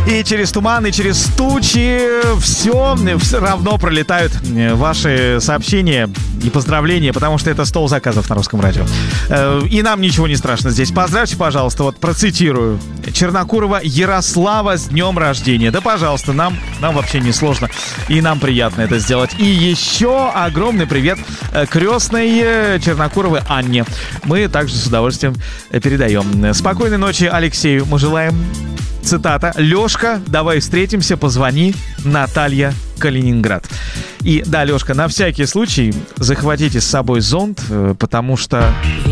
И через туман, и через тучи все равно пролетают ваши сообщения и поздравления, потому что это стол заказов на Русском радио. И нам ничего не страшно здесь. Поздравьте, пожалуйста, вот процитирую. Чернокурова Ярослава с днем рождения. Да, пожалуйста, нам вообще не сложно. И нам приятно это сделать. И еще огромный привет крестной Чернокуровой Анне. Мы также с удовольствием передаем. Спокойной ночи Алексею мы желаем. Цитата. Лёшка, давай встретимся, позвони. Наталья, Калининград. И да, Лёшка, на всякий случай захватите с собой зонт, потому что